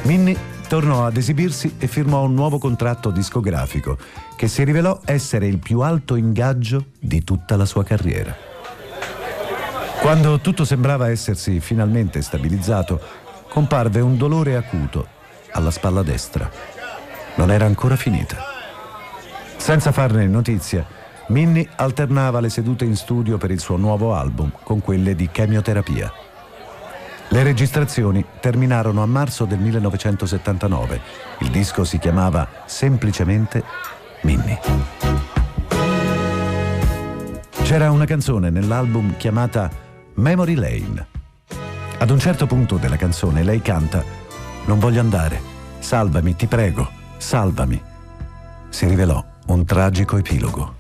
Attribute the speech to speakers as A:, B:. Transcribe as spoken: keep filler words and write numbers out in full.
A: Minnie tornò ad esibirsi e firmò un nuovo contratto discografico che si rivelò essere il più alto ingaggio di tutta la sua carriera. Quando tutto sembrava essersi finalmente stabilizzato, comparve un dolore acuto alla spalla destra. Non era ancora finita. Senza farne notizia, Minnie alternava le sedute in studio per il suo nuovo album con quelle di chemioterapia. Le registrazioni terminarono a marzo del millenovecentosettantanove. Il disco si chiamava semplicemente Minnie. C'era una canzone nell'album chiamata Memory Lane. Ad un certo punto della canzone lei canta: «Non voglio andare, salvami, ti prego, salvami». Si rivelò un tragico epilogo.